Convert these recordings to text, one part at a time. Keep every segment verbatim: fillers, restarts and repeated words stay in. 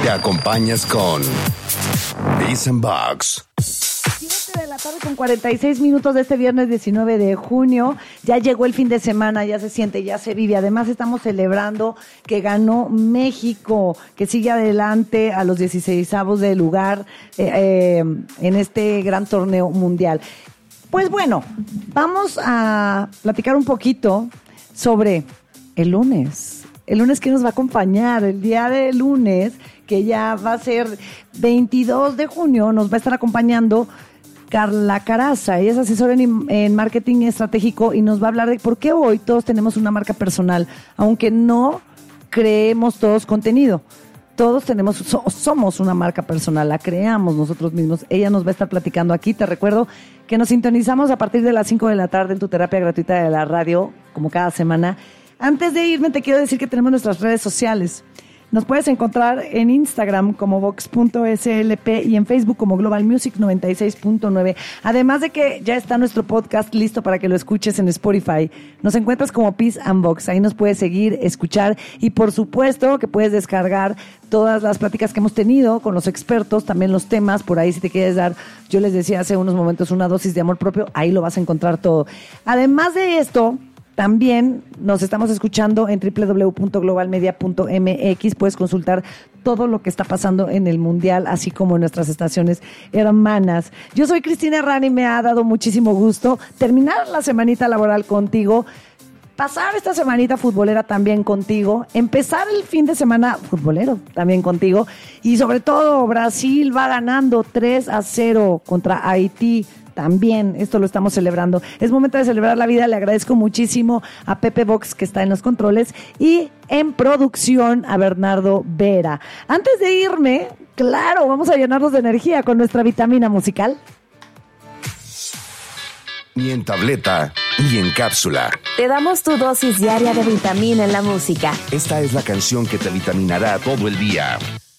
te acompañas con Biz and Box. siete de la tarde con cuarenta y seis minutos de este viernes diecinueve de junio. Ya llegó el fin de semana, ya se siente, ya se vive. Además estamos celebrando que ganó México, que sigue adelante a los dieciseisavos de lugar eh, eh, en este gran torneo mundial. Pues bueno, vamos a platicar un poquito sobre el lunes. El lunes que nos va a acompañar, el día de lunes, que ya va a ser veintidós de junio, nos va a estar acompañando Carla Caraza. Ella es asesora en, en marketing estratégico y nos va a hablar de por qué hoy todos tenemos una marca personal, aunque no creemos todos contenido. Todos tenemos, so, somos una marca personal, la creamos nosotros mismos. Ella nos va a estar platicando aquí. Te recuerdo que nos sintonizamos a partir de las cinco de la tarde en tu terapia gratuita de la radio, como cada semana. Antes de irme, te quiero decir que tenemos nuestras redes sociales. Nos puedes encontrar en Instagram como vox punto s l p y en Facebook como Global Music noventa y seis punto nueve. Además de que ya está nuestro podcast listo para que lo escuches en Spotify. Nos encuentras como Biz and Box. Ahí nos puedes seguir, escuchar y por supuesto que puedes descargar todas las pláticas que hemos tenido con los expertos, también los temas. Por ahí si te quieres dar, yo les decía hace unos momentos, una dosis de amor propio, ahí lo vas a encontrar todo. Además de esto, también nos estamos escuchando en doble u doble u doble u punto global media punto m x. Puedes consultar todo lo que está pasando en el Mundial, así como en nuestras estaciones hermanas. Yo soy Cristina Herrán y me ha dado muchísimo gusto terminar la semanita laboral contigo, pasar esta semanita futbolera también contigo, empezar el fin de semana futbolero también contigo y sobre todo Brasil va ganando tres a cero contra Haití. También esto lo estamos celebrando. Es momento de celebrar la vida. Le agradezco muchísimo a Pepe Vox, que está en los controles, y en producción a Bernardo Vera. Antes de irme, claro, vamos a llenarnos de energía con nuestra vitamina musical. Ni en tableta, ni en cápsula. Te damos tu dosis diaria de vitamina en la música. Esta es la canción que te vitaminará todo el día.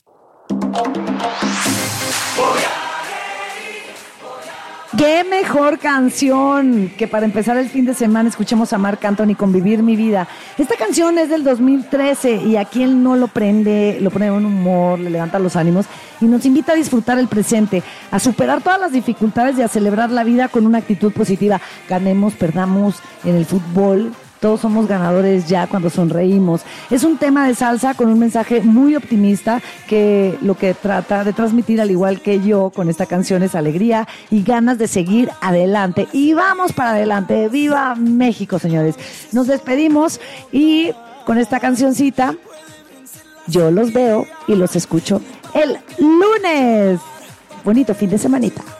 ¡Qué mejor canción que para empezar el fin de semana escuchemos a Marc Anthony con Vivir mi vida! Esta canción es del dos mil trece y a quien no lo prende, lo pone en un humor, le levanta los ánimos y nos invita a disfrutar el presente, a superar todas las dificultades y a celebrar la vida con una actitud positiva. Ganemos, perdamos en el fútbol. Todos somos ganadores ya cuando sonreímos. Es un tema de salsa con un mensaje muy optimista que lo que trata de transmitir, al igual que yo, con esta canción es alegría y ganas de seguir adelante. Y vamos para adelante. ¡Viva México, señores! Nos despedimos y con esta cancioncita yo los veo y los escucho el lunes. Bonito fin de semanita.